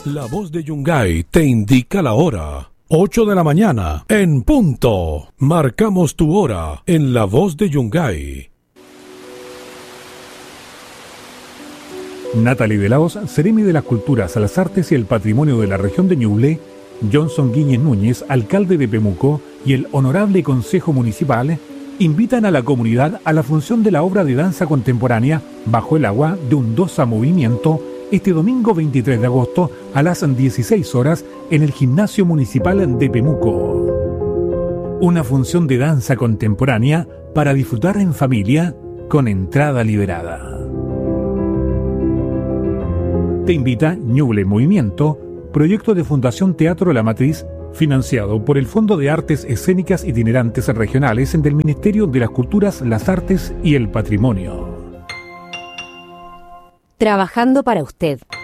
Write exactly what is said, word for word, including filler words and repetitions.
La voz de Yungay te indica la hora. ocho de la mañana, en punto. Marcamos tu hora en La Voz de Yungay. Natalie de Laos, Seremi de las Culturas, las Artes y el Patrimonio de la región de Ñuble, Johnson Guíñez Núñez, alcalde de Pemuco, y el Honorable Consejo Municipal invitan a la comunidad a la función de la obra de danza contemporánea Bajo el Agua de un Dosa Movimiento este domingo veintitrés de agosto a las dieciséis horas en el Gimnasio Municipal de Pemuco. Una función de danza contemporánea para disfrutar en familia con entrada liberada. Te invita Ñuble Movimiento, proyecto de Fundación Teatro La Matriz, financiado por el Fondo de Artes Escénicas Itinerantes Regionales del Ministerio de las Culturas, las Artes y el Patrimonio. Trabajando para usted.